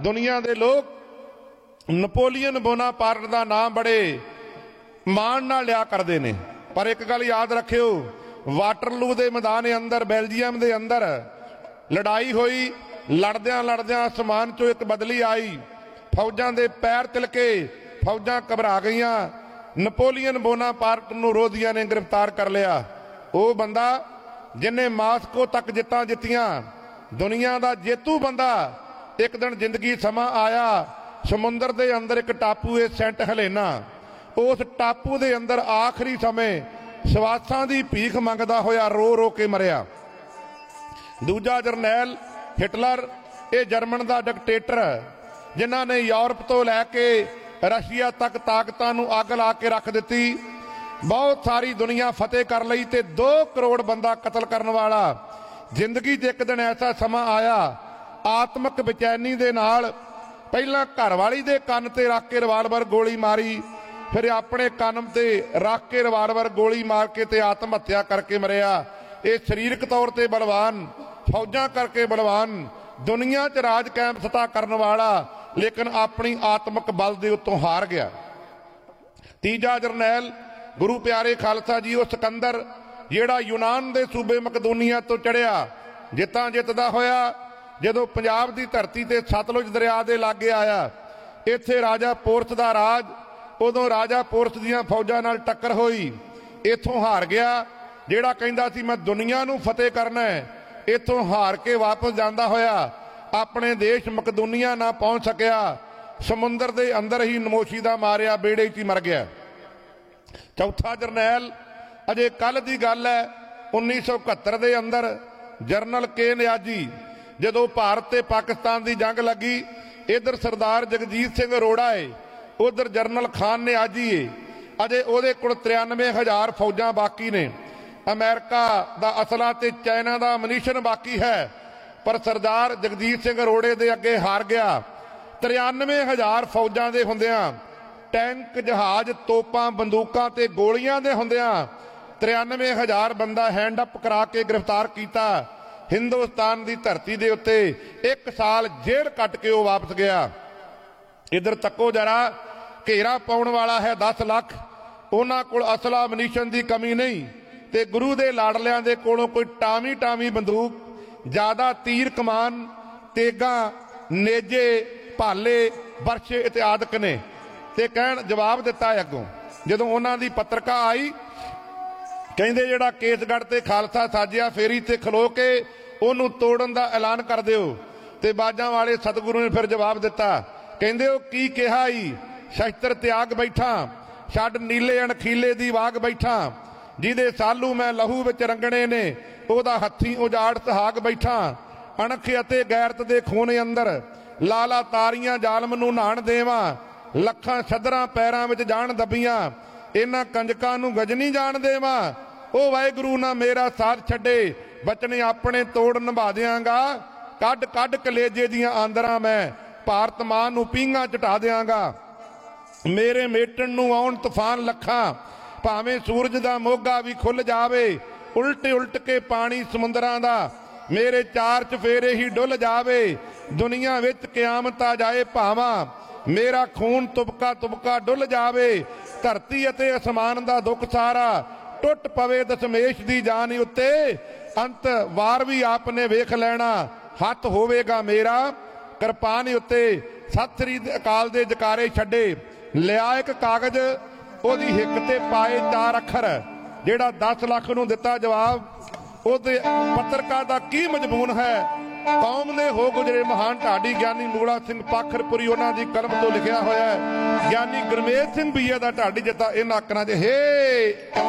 दुनिया के लोग नपोलीयन बोनापार्ट का नाम बड़े मान नाल लिया करते हैं, पर एक गल याद रखियो, वाटरलू के मैदान अंदर बेल्जियम के अंदर लड़ाई हुई, लड़द्या लड़द्या आसमान चो एक बदली आई, फौजां दे पैर तिलके, फौजां घबरा गई, नपोलीयन बोनापार्ट नूं रोधिया ने गिरफ्तार कर लिया। वो बंदा जिन्हें मास्को तक जित्तां जित्तियां, दुनिया का जेतू बंदा, एक दिन जिंदगी समा आया, समुंदर के अंदर एक टापू है सेंट हेलेना, उस टापू के अंदर आखिरी समय सवासां की भीख मंगदा होया रो रो के मरिया। दूजा जरनैल हिटलर, ये जर्मन का डिकटेटर जिन्हां ने यूरोप तो लैके रशिया तक ताकतां नूं अग ला के रख दी, बहुत सारी दुनिया फतेह कर लई ते 2 करोड़ बंदा कतल करने वाला। जिंदगी च एक दिन ऐसा समा आया, आत्मक बेचैनी दे नाल पहला घरवाली दे कन ते रख के रिवाल्वर गोली मारी, फिर अपने कन ते रख के रिवाल्वर गोली मार के ते आत्म हत्या करके मरिया। ये शरीरक तौर पर बलवान, फौजां करके बलवान, दुनिया च राज कायम सता करने वाला, लेकिन अपनी आत्मक बल दे उत्तों हार गया। तीजा जरनैल गुरु प्यारे खालसा जी, वो सिकंदर जिहड़ा यूनान के सूबे मकदूनिया तो चढ़िया, जित्तां जितदा होया जदों पंजाब की धरती ते सतलुज दरिया के लागे आया, इत्थे राजा पोरस का राज, उदों राजा पोरस दीआं फौजां नाल टक्कर होई, इत्थों हार गया। जिहड़ा कहंदा सी मैं दुनिया नूं फतेह करना है, इत्थों हार के वापस जांदा होया अपने देश मकदूनिया ना पहुंच सकिया, समुंदर के अंदर ही नमोशीदा मारिया, बेड़े च मर गया। चौथा जरनैल अजे कल की गल है, 1971 के अंदर जनरल के नियाजी, जदों भारत ते पाकिस्तान की जंग लगी, इधर सरदार जगजीत सिंह अरोड़ा है, उधर जनरल खान नियाजी है, अजे उहदे कोल 93,000 फौजां बाकी ने, अमेरिका का असला ते चाइना का मनीशन बाकी है, पर सरदार जगजीत सिंह अरोड़े दे अगे हार गया। 93,000 फौजां दे हुंदियां, टैंक जहाज तोपां बंदूकां ते गोलियां दे हुंदियां 93,000 बंदा हैंड अप करा के गिरफ्तार किया। हिंदुस्तान की धरती के उत्ते 1 साल जेल कट के वो वापस गया। इधर तको जरा, घेरा पाउण वाला है 10 लाख, उन्हां कोल असला मनीशन की कमी नहीं, ते गुरु दे लाडलियां दे कोलों कोई टामी टामी बंदूक, ज्यादा तीर कमान, तेगा, नेजे, भाले, बरछे इत्यादि ने, ते कहण जवाब दिता अगों जदों उन्हां दी पत्रिका आई, कहंदे जिहड़ा केसगढ़ ते खालसा साजिया फेरी ते खलो के उहनूं तोड़न दा ऐलान कर दिओ, ते बाजां वाले सतगुरु ने फिर जवाब दिता, कहंदे ओ की कहा ही, शस्त्र त्याग बैठा, छड्ड नीले अणखीले दी वाग बैठा, जिहदे सालू मैं लहू विच रंगणे ने, ओहदा हत्थी उजाड़ तहाग बैठा, अणख अते गैरत दे खून अंदर लाला तारियां जालम नूं नहाण देवां, लखां छदरां पैरां विच जाण दबियां, इन्हां कंजकां नूं गजनी जाण देवां, ओ वाहिगुरू ना मेरा साथ छड्डे, बचने अपने तोड़ निभा दियांगा, कड कड कलेजे दियां आंदरां मैं भारत मां नूं पींघां चढ़ा दियांगा, मेरे मेटण नूं आउण तूफान लखां, भावें सूरज दा मोगा भी खुल जावे, उल्ट उल्ट के पानी समुंदरां दा, मेरे 4 चफेरे ही डुल जावे, दुनिया विच कियामत आ जाए भावां, मेरा खून तुबका तुबका डुल जावे, धरती अते आसमान दा दुख सारा टुट पवे दशमेश दी जान उत्ते, अंत वार भी आपने वेख लैना, हथ होवेगा मेरा किरपान उत्ते, सत श्री अकाल दे जकारे छड्डे, लिया एक कागज ओदी हिक ते पाए 4 अखर, जेड़ा 10 लाख नूं दिता जवाब, ओदे पत्रकार दा की मजमून है, कौम ने हो गुजरे महान ढाडी ज्ञानी मूला सिंह पाखरपुरी, उन्हां दी कलम तो लिखिया होया है, ज्ञानी गुरमेज सिंह भी दा ढाडी जिता इन अखरां 'च हे